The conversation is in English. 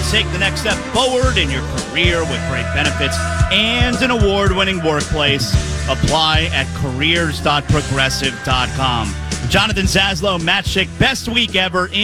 take the next step forward in your career with great benefits and an award-winning workplace. Apply at careers.progressive.com. Jonathan Zaslow, Matt Schick, best week ever in